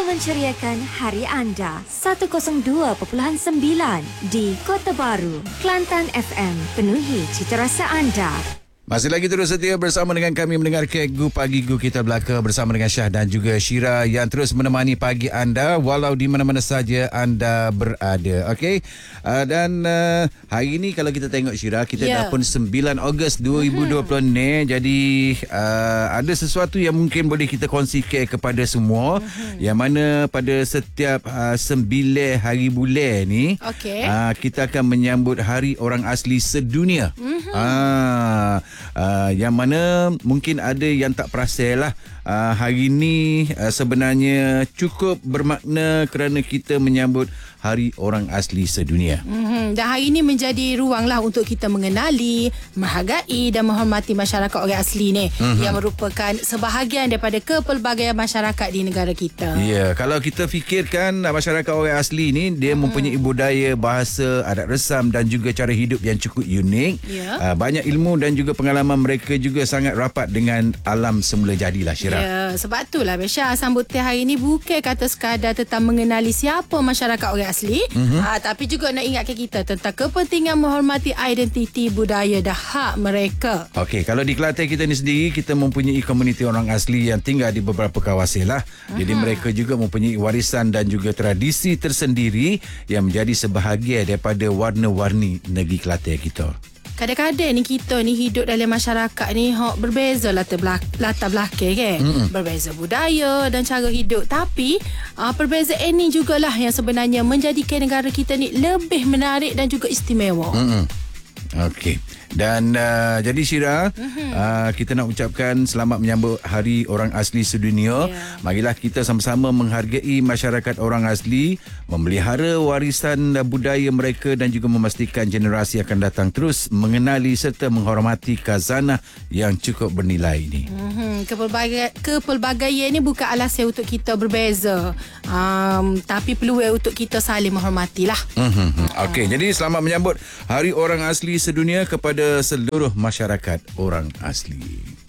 menceriakan hari anda 102.9 di Kota Baru, Kelantan FM. Penuhi cita rasa anda. Masih lagi terus setia bersama dengan kami mendengar Gu Pagi Gu kita belaka bersama dengan Syah dan juga Syira yang terus menemani pagi anda walau di mana-mana saja anda berada. Okey. Dan hari ini kalau kita tengok Syira, kita dah pun 9 Ogos 2020 ni. Jadi ada sesuatu yang mungkin boleh kita kongsikan kepada semua, yang mana pada setiap 9 hari bulan ni kita akan menyambut Hari Orang Asli Sedunia. Yang mana mungkin ada yang tak perasan lah, hari ini sebenarnya cukup bermakna kerana kita menyambut Hari Orang Asli Sedunia. Dan hari ini menjadi ruang lah untuk kita mengenali, menghargai dan menghormati masyarakat orang asli ni, yang merupakan sebahagian daripada kepelbagaian masyarakat di negara kita. Ya, kalau kita fikirkan masyarakat orang asli ni, dia mempunyai budaya, bahasa, adat resam dan juga cara hidup yang cukup unik. Banyak ilmu dan juga pengalaman mereka juga sangat rapat dengan alam semula jadilah, Syirah. Ya, sebab itulah Besha, sambutan hari ini bukan kata sekadar tentang mengenali siapa masyarakat orang asli, tapi juga nak ingatkan kita tentang kepentingan menghormati identiti budaya dan hak mereka. Okey, kalau di Kelantan kita ni sendiri, kita mempunyai komuniti orang asli yang tinggal di beberapa kawasan lah. Jadi mereka juga mempunyai warisan dan juga tradisi tersendiri yang menjadi sebahagian daripada warna-warni negeri Kelantan kita. Kadang-kadang ni kita ni hidup dalam masyarakat ni berbeza latar belakang kan. Berbeza budaya dan cara hidup. Tapi perbezaan ni jugalah yang sebenarnya menjadikan negara kita ni lebih menarik dan juga istimewa. Okey. Dan jadi Syira, kita nak ucapkan selamat menyambut Hari Orang Asli Sedunia. Marilah kita sama-sama menghargai masyarakat orang asli, memelihara warisan budaya mereka dan juga memastikan generasi akan datang terus mengenali serta menghormati khazanah yang cukup bernilai ini. Kepelbagaian ni bukan alasan untuk kita berbeza, tapi peluang untuk kita saling menghormatilah. Okey, jadi selamat menyambut Hari Orang Asli Sedunia kepada seluruh masyarakat orang asli.